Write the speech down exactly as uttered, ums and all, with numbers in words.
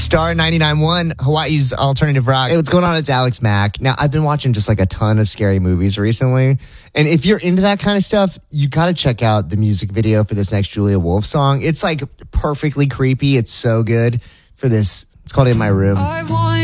Star ninety-nine point one, Hawaii's alternative rock. Hey, what's going on? It's Alex Mack. Now, I've been watching just like a ton of scary movies recently. And if you're into that kind of stuff, you got to check out the music video for this next Julia Wolf song. It's like perfectly creepy. It's so good for this. It's called In My Room. I want